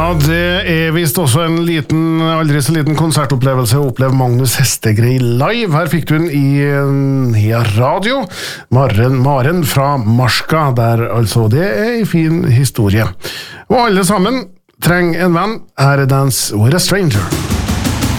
Ja, det visst også en liten, aldri så liten konsertopplevelse å oppleve Magnus Hestegrei live. Her fikk du den i Nea Radio, Maren fra Marska, der altså det en fin historie. Og alle sammen trenger en venn, her Dance with a Stranger.